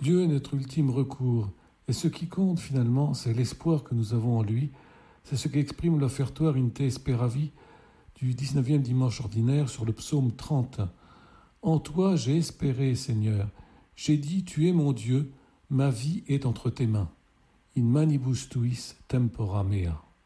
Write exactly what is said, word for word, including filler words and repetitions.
Dieu est notre ultime recours, et ce qui compte finalement, c'est l'espoir que nous avons en lui. C'est ce qu'exprime l'offertoire In Te Speravi du dix-neuvième dimanche ordinaire sur le psaume trente. En toi j'ai espéré, Seigneur. J'ai dit, tu es mon Dieu, ma vie est entre tes mains. In manibus tuis tempora mea.